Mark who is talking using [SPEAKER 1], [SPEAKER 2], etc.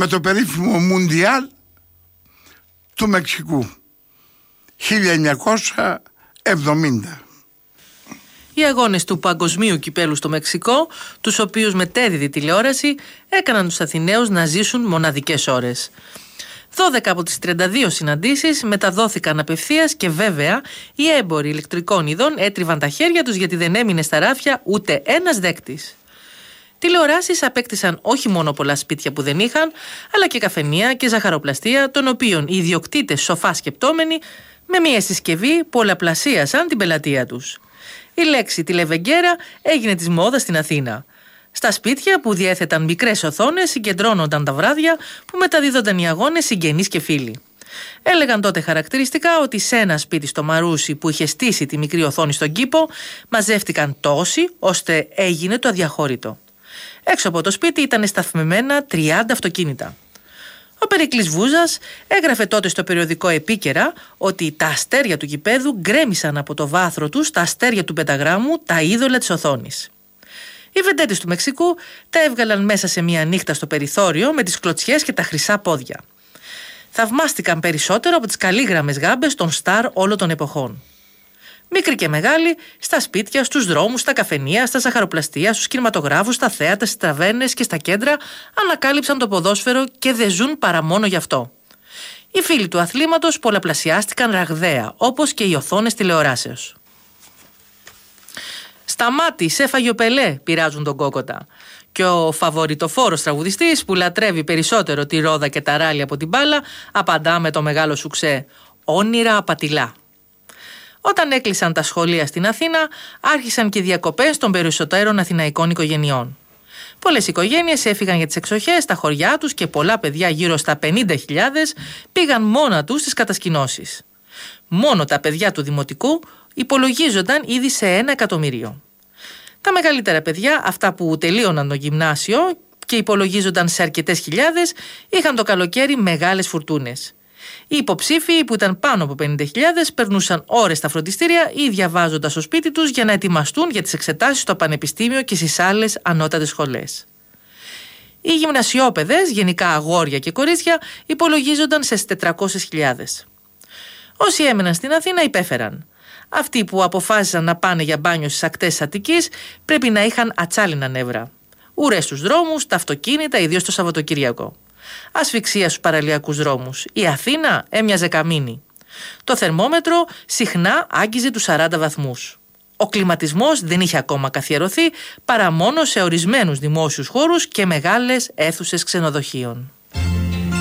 [SPEAKER 1] με το περίφημο Μουντιάλ του Μεξικού 1970.
[SPEAKER 2] Οι αγώνες του Παγκοσμίου Κυπέλου στο Μεξικό, τους οποίους μετέδιδε η τηλεόραση, έκαναν τους Αθηναίους να ζήσουν μοναδικές ώρες. 12 από τις 32 συναντήσεις μεταδόθηκαν απευθείας και βέβαια οι έμποροι ηλεκτρικών ειδών έτριβαν τα χέρια τους γιατί δεν έμεινε στα ράφια ούτε ένας δέκτης. Τηλεοράσεις απέκτησαν όχι μόνο πολλά σπίτια που δεν είχαν, αλλά και καφενεία και ζαχαροπλαστεία, των οποίων οι ιδιοκτήτες σοφά σκεπτόμενοι με μια συσκευή πολλαπλασίασαν την πελατεία τους. Η λέξη τηλεβεγγέρα έγινε της μόδας στην Αθήνα. Στα σπίτια που διέθεταν μικρές οθόνες συγκεντρώνονταν τα βράδια που μεταδίδονταν οι αγώνες συγγενείς και φίλοι. Έλεγαν τότε χαρακτηριστικά ότι σε ένα σπίτι στο Μαρούσι που είχε στήσει τη μικρή οθόνη στον κήπο μαζεύτηκαν τόσοι ώστε έγινε το αδιαχώρητο. Έξω από το σπίτι ήταν σταθμεμένα 30 αυτοκίνητα. Ο Περικλής Βούζας έγραφε τότε στο περιοδικό Επίκαιρα ότι τα αστέρια του γηπέδου γκρέμισαν από το βάθρο τους τα αστέρια του πενταγράμμου, τα είδωλα της οθόνης. Οι βεντέτες του Μεξικού τα έβγαλαν μέσα σε μια νύχτα στο περιθώριο με τις κλωτσιές και τα χρυσά πόδια. Θαυμάστηκαν περισσότερο από τις καλήγραμμες γάμπες των στάρ όλων των εποχών. Μικροί και μεγάλοι, στα σπίτια, στους δρόμους, στα καφενεία, στα ζαχαροπλαστεία, στους κινηματογράφους, στα θέατα, στις ταβέρνες και στα κέντρα ανακάλυψαν το ποδόσφαιρο και δεν ζουν παρά μόνο γι' αυτό. Οι φίλοι του αθλήματος πολλαπλασιάστηκαν ραγδαία, όπως και οι οθόνες τηλεοράσεως. «Σταμάτη, έφαγε ο Πελέ», πειράζουν τον Κόκοτα. Και ο φαβοριτοφόρος τραγουδιστής που λατρεύει περισσότερο τη ρόδα και τα ράλια από την μπάλα απαντά με το μεγάλο σουξέ «Όνειρα απατηλά». Όταν έκλεισαν τα σχολεία στην Αθήνα, άρχισαν και οι διακοπές των περισσότερων αθηναϊκών οικογενειών. Πολλές οικογένειες έφυγαν για τις εξοχές, στα χωριά τους και πολλά παιδιά, γύρω στα 50.000, πήγαν μόνα τους στις κατασκηνώσεις. Μόνο τα παιδιά του δημοτικού υπολογίζονταν ήδη σε 1 εκατομμύριο. Τα μεγαλύτερα παιδιά, αυτά που τελείωναν το γυμνάσιο και υπολογίζονταν σε αρκετές χιλιάδες, είχαν το καλοκαίρι μεγάλες φουρτούνες. Οι υποψήφοι που ήταν πάνω από 50.000 περνούσαν ώρες στα φροντιστήρια ή διαβάζοντας στο σπίτι τους για να ετοιμαστούν για τις εξετάσεις στο πανεπιστήμιο και στις άλλες ανώτατες σχολές. Οι γυμνασιόπαιδες, γενικά αγόρια και κορίτσια, υπολογίζονταν σε 400.000. Όσοι έμεναν στην Αθήνα υπέφεραν. Αυτοί που αποφάσισαν να πάνε για μπάνιο στις ακτές της Αττικής πρέπει να είχαν ατσάλινα νεύρα. Ουρές στους δρόμους, τα αυτοκίνητα, ιδίως το Σαββατοκύριακο. Ασφυξία στους παραλιακούς δρόμους. Η Αθήνα έμοιαζε καμίνι. Το θερμόμετρο συχνά άγγιζε τους 40 βαθμούς. Ο κλιματισμός δεν είχε ακόμα καθιερωθεί παρά μόνο σε ορισμένους δημόσιους χώρους και μεγάλες αίθουσες ξενοδοχείων.